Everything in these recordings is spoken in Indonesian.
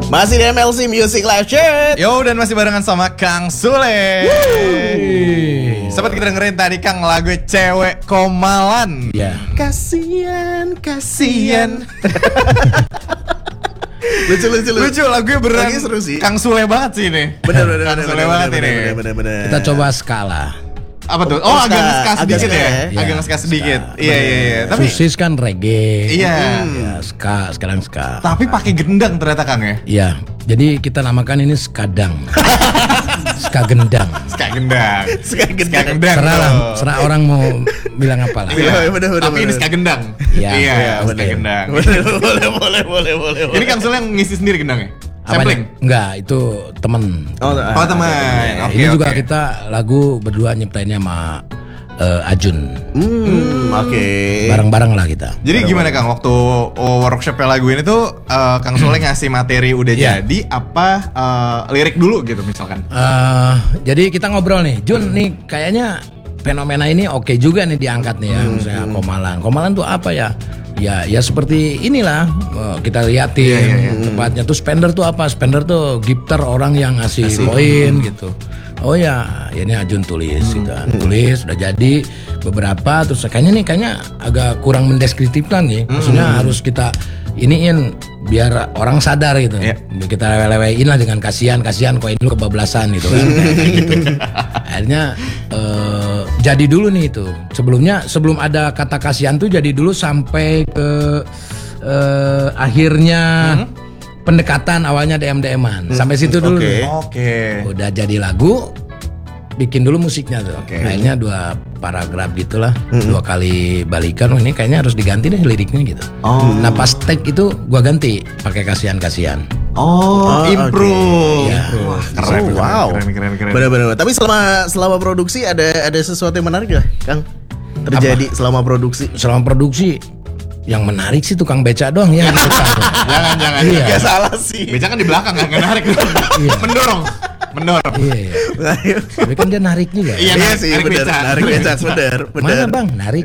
Masih di MLC Music Live Chat. Yo, dan masih barengan sama Kang Sule. Sempat kita dengerin tadi Kang lagu Cewek Komalan. Ya. Kasian. Lucu lagunya beneran. Lagi seru sih. Kang Sule banget sih ini. Bener. Kang Sule banget ini. Bener. Kita coba skala. Apa tuh? Oh, agak nge-ska sedikit agak ya? ska, Agak nge-ska sedikit. Iya. Tapi Susis kan reggae. iya. Ya, ska, sekarang ska. Tapi pakai gendang ternyata Kang ya. Iya. Jadi kita namakan ini skadang. Ska gendang. Ska gendang. Ska gendang. Serah orang mau bilang apa lah. Iya, bener. Tapi ini ska gendang. Iya, ska gendang. Boleh. Ini Kang Sule yang ngisi sendiri gendangnya? Sampling? Enggak, itu temen. Oh teman. Oke, Ini juga oke. kita lagu berdua nyiptainnya sama Ajun. Oke. Bareng-bareng lah kita. Jadi gimana Kang waktu workshop lagu ini tuh Kang Sule ngasih materi udah Iya. jadi apa lirik dulu gitu misalkan? Jadi kita ngobrol nih, Jun nih kayaknya fenomena ini oke juga nih diangkat nih ya, misalnya Komalan. Komalan tuh apa ya? Ya seperti inilah kita liatin tempatnya tuh. Spender tuh apa? Spender tuh gitar orang yang ngasih poin gitu. Oh ya, ini Ajun tulis gitu kan. Tulis udah jadi beberapa, terus kayaknya agak kurang mendeskriptifkan nih. Maksudnya harus kita iniin biar orang sadar gitu. Iya. Kita lewe-lewein lah dengan kasihan koin lu kebablasan gitu kan. Kayak gitu. Akhirnya jadi dulu nih itu. Sebelum ada kata kasihan tuh jadi dulu sampai ke akhirnya pendekatan awalnya DM-an. Sampai situ dulu. Oke. Udah jadi lagu, bikin dulu musiknya tuh. Oke. Kayaknya 2 paragraf gitulah, 2 kali balikan. Oh, ini kayaknya harus diganti deh liriknya gitu. Nah pas take itu gua ganti pakai kasihan. Improve. Iya. Wah, keren. Wow. Keren. Bener. Tapi selama produksi ada sesuatu yang menarik gak, Kang? Terjadi selama produksi? Selama produksi yang menarik sih tukang beca doang ya. Jangan. Iya. Gak salah sih. Beca kan di belakang nggak narik. Mendorong. Iya. Tapi kan dia narik juga. Iya, Iya sih, narik bener. beca. Narik beca, bener. Mana bang narik?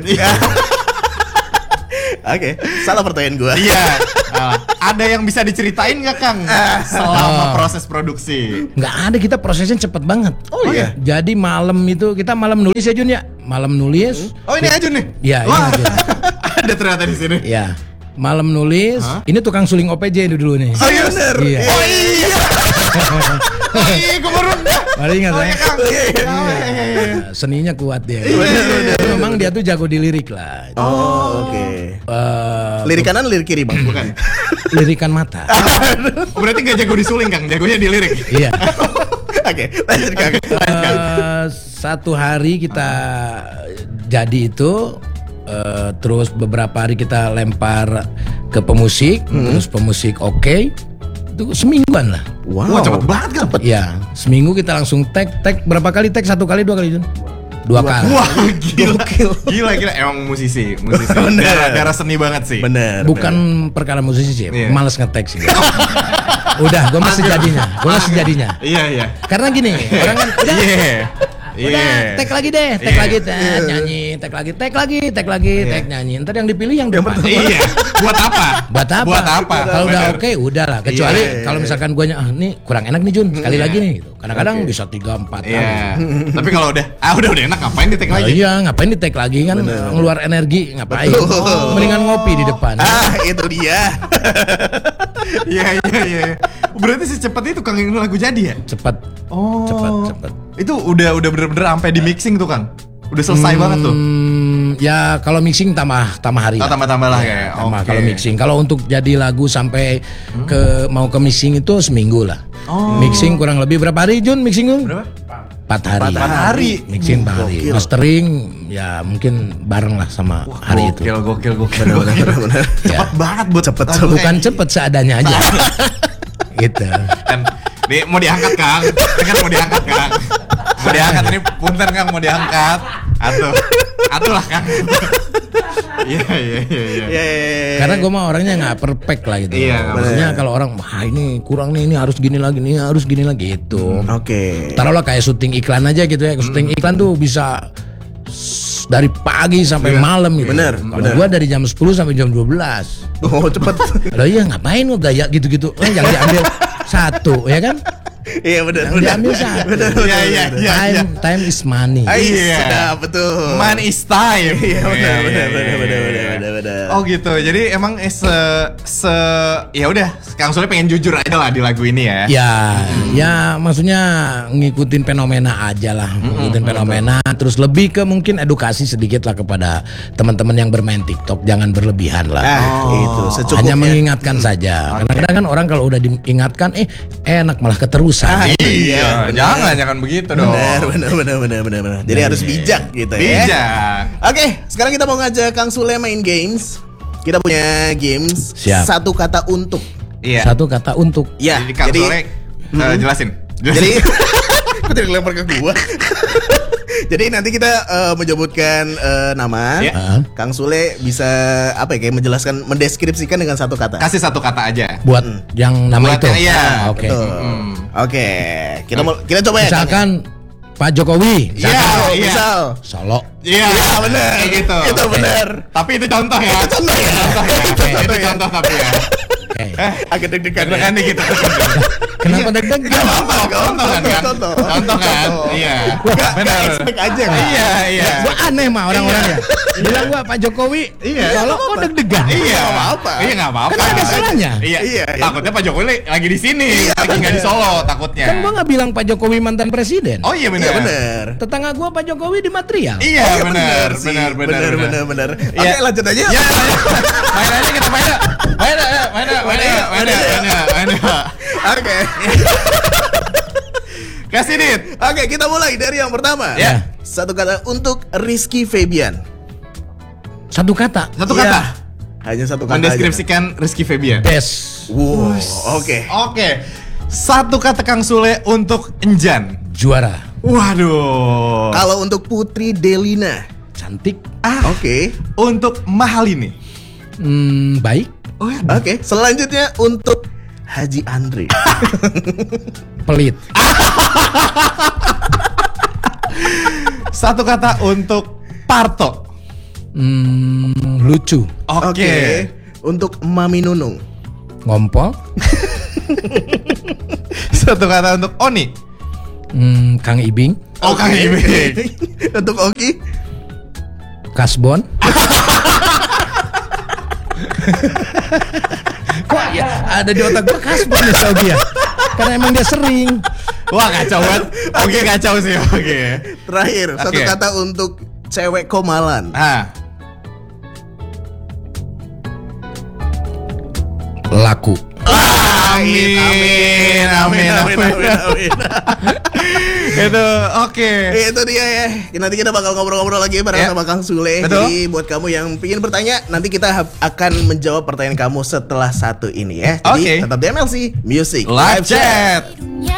Oke, salah pertanyaan gue. Iya. Ada yang bisa diceritain nggak Kang selama proses produksi? Nggak ada, kita prosesnya cepet banget. Oh iya. Jadi malam itu kita malam nulis ya Jun ya. Malam nulis. Oh ini Ajun nih? Iya, ini Wah, Ajun. ada ternyata di sini. Ya. Malam nulis. Ini tukang suling OPJ ini dulu nih. Oh iya bener. Iya. Oh iya. Gue baru. Baru ingat saya. Kang. Seninya kuat dia. Memang dia tuh jago di lirik lah. Oh oke. Lirik kanan, lirik kiri bang? Bukan. Lirikan mata. Oh, berarti nggak jago disuling Kang, jagonya di lirik. Iya. Oke, lanjut Kang. Satu hari kita jadi itu, terus beberapa hari kita lempar ke pemusik, terus pemusik oke. Itu semingguan lah. Wow. Wah cepet banget kan? Ya, seminggu kita langsung tag berapa kali tag? 1 kali, 2 kali Jun? 2 kali. Wah gila. Emang musisi. Darah seni banget sih. Bener. Bukan perkara musisi sih, Iya. males nge-tag sih. Udah, gue masih jadinya. Iya. Karena gini, orang kan udah tag lagi deh, tag lagi, nyanyi, tag lagi, tag nyanyi. Ntar yang dipilih yang depan. Iya. Buat apa? Buat apa? Kalau udah Bener. oke, udah lah. Kecuali kalau misalkan gue nih kurang enak nih Jun, sekali lagi nih. Gitu. Kadang-kadang bisa 3-4 kali. Iya. Tapi kalau udah enak ngapain di tag Oh lagi? iya, ngapain di tag lagi kan ngeluar energi, ngapain? Mendingan ngopi di depan. Itu dia. Iya. Berarti secepat itu Kang ini lagu jadi ya? Cepet. Oh. Cepet. Itu udah bener-bener sampai di mixing tuh Kang. Udah selesai banget tuh. Ya kalau mixing tambah hari. Oh, tambah lah ya. Tambah Oke. kalau mixing. Kalau untuk jadi lagu sampai mau ke mixing itu seminggu lah. Oh. Mixing kurang lebih berapa hari Jun mixing Jun? Berapa? 4 hari. 4 hari. Mixing 4 hari. Gokil. Mastering ya mungkin bareng lah sama hari itu. Gokil. Bener. Cepet banget buat Cepet. Bukan cepet seadanya aja. Gitu. Kan nih mau diangkat Kang. Kan mau diangkat Kang. Mau diangkat ini punten Kang mau diangkat. Atuh lah Kang. Iya. Karena gue mah orangnya nggak perfect lah gitu. Iya, Maksudnya kalau orang ini kurang nih, ini harus gini lagi, ini harus gini lagi gitu. Oke. Taruhlah kayak syuting iklan aja gitu ya. Syuting iklan tuh bisa dari pagi sampai malam gitu. Bener. Kalau gua dari jam 10 sampai jam 12. Oh cepet. Lah iya ngapain lu gaya gitu-gitu? Yang diambil satu ya kan? Iya benar. Yang diambil satu. Iya. Time is money. Iya. Sedap betul. Man is time. Iya benar. Oh gitu. Jadi emang ya udah, Kang Sule pengen jujur aja lah di lagu ini ya. Ya maksudnya ngikutin fenomena aja lah, ngikutin fenomena. Terus lebih ke mungkin edukasi sedikit lah kepada teman-teman yang bermain TikTok, jangan berlebihan lah. Itu secukupnya. Hanya mengingatkan saja. Kadang-kadang kan orang kalau udah diingatkan, enak malah keterusan. Iya, jangan begitu dong. Benar. Jadi harus bijak gitu ya. Bijak. Oke, sekarang kita mau ngajak Kang Sule main games. Kita punya games. Siap. Satu kata untuk. Iya. Satu kata untuk. Ya, Jadi Kang Sule jelasin. Jadi kok tidak dilempar ke gua. Jadi nanti kita menyebutkan nama. Ya. Kang Sule bisa apa ya, kayak menjelaskan, mendeskripsikan dengan satu kata. Kasih satu kata aja. Buat yang nama Buat itu. yang- iya. Oke. Betul. Oke, kita coba ya. Misalkan Pak Jokowi. Iya. Misal. Solo. Iya, benar. Kayak gitu. Itu benar. Tapi itu contoh ya. Contoh ya. Itu contoh tapi ya. Oke. Agak deg-degan. Deg-degan nih gitu. Kenapa deg-degan? Contoh kan? Contoh kan? Iya. Benar. Expect aja kan? Iya. Gua aneh mah orang-orangnya. Bilang gua Pak Jokowi. Iya. Solo kok deg-degan? Iya, Nggak apa-apa. Iya, nggak apa-apa. Kan ada salahnya. Iya. Iya. Takutnya Pak Jokowi lagi di sini, lagi nggak di Solo takutnya. Kan gua nggak bilang Pak Jokowi mantan presiden. Oh iya Iya benar. benar. Tetangga gua Pak Jokowi di material. Iya, Oh, iya, benar. sih. Benar. Benar. Iya. Oke, lanjut aja. Ya, main aja kita main. Oke. Kasih Dit. Oke, kita mulai dari yang pertama. Ya. Satu kata untuk Rizky Febian. Satu kata. Satu Iya. kata. Hanya satu kata. Mendeskripsikan Rizky Febian. Best. Wow. Oke. Oke. Satu kata Kang Sule untuk Enjan. Juara. Waduh. Kalau untuk Putri Delina. Cantik. Oke. Untuk Mahalini. Baik. Oke. Selanjutnya untuk Haji Andre. Pelit. Satu kata untuk Parto. Lucu. Oke. Untuk Mami Nunung. Ngompol. Satu kata untuk Oni. Kang Ibing. Oh, Kang Ibing. Untuk Oki. Kasbon. Kok ya ada di otak gua Kasbon ya si Ogi ya? Karena emang dia sering. Wah, kacau banget. Oke, kacau sih. Oke. Terakhir, satu Oke. kata untuk cewek Komalan. Laku. Amin. Itu oke. Itu dia ya. Nanti kita bakal ngobrol-ngobrol lagi bareng Ya. sama Kang Sule. Betul. Jadi buat kamu yang ingin bertanya, nanti kita akan menjawab pertanyaan kamu setelah satu ini ya. Jadi Oke. tetap di MLC Music Live chat. dunia